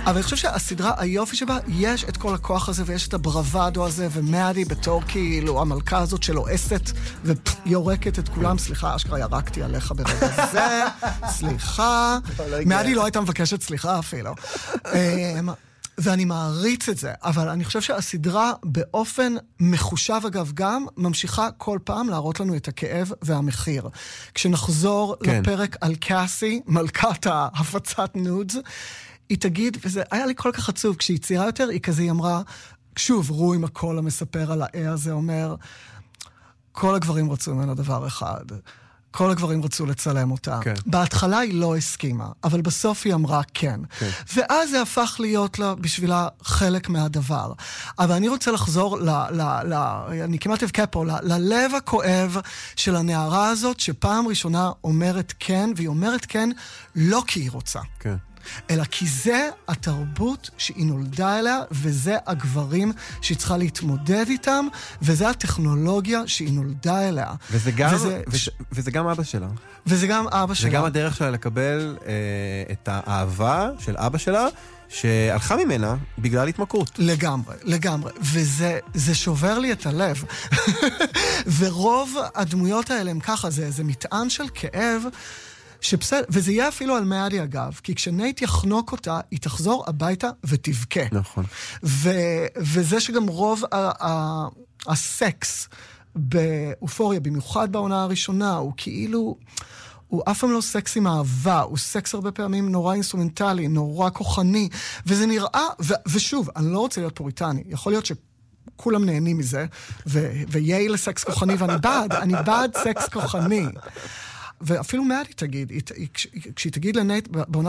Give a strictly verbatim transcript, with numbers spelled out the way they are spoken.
אבל אני חושב שהסדרה, היופי שבה, יש את כל הכוח הזה, ויש את הברוודו הזה, ומאדי בתור כאילו המלכה הזאת שלועסת, ויורקת את כולם. סליחה, אשכרה ירקתי עליך ברגע זה. סליחה. מאדי לא הייתה מבקשת סליחה אפילו. ואני מעריץ את זה, אבל אני חושב שהסדרה באופן מחושב אגב גם, ממשיכה כל פעם להראות לנו את הכאב והמחיר. כשנחזור כן. לפרק על קאסי, מלכת ההפצת נודס, היא תגיד, וזה היה לי כל כך עצוב, כשהיא צעירה יותר, היא כזה, היא אמרה, שוב, רוי מקול המספר על האי הזה, אומר, כל הגברים רצו ממנו דבר אחד, כל הגברים רצו לצלם אותה. כן. בהתחלה היא לא הסכימה, אבל בסוף היא אמרה כן. כן. ואז זה הפך להיות לה, בשבילה חלק מהדבר. אבל אני רוצה לחזור, ל, ל, ל, אני כמעט אבכה פה, ל, ללב הכואב של הנערה הזאת, שפעם ראשונה אומרת כן, והיא אומרת כן לא כי היא רוצה. כן. אלא כי זה התרבות שהיא נולדה אליה, וזה הגברים שהיא צריכה להתמודד איתם, וזה הטכנולוגיה שהיא נולדה אליה. וזה גם, וזה, וזה, וזה גם אבא שלה. וזה גם אבא שלה. זה גם הדרך שלה לקבל אה, את האהבה של אבא שלה, שהלכה ממנה בגלל התמכרות. לגמרי, לגמרי. וזה זה שובר לי את הלב. ורוב הדמויות האלה הם ככה, זה, זה מטען של כאב, שבסדר, וזה יהיה אפילו על מאדי אגב, כי כשנייט יחנוק אותה, היא תחזור הביתה ותבכה. נכון. ו- וזה שגם רוב ה- ה- הסקס באופוריה, במיוחד בעונה הראשונה, הוא כאילו, הוא אף פעם לא סקס עם אהבה, הוא סקס הרבה פעמים נורא אינסטרומנטלי, נורא כוחני, וזה נראה, ו- ושוב, אני לא רוצה להיות פוריטני, יכול להיות ש... כולם נהנים מזה, ו- ויהיה לסקס כוחני, ואני בעד, אני בעד סקס כוחני. ואפילו מאדי תגיד, כשהיא תגיד לנייט, בעונה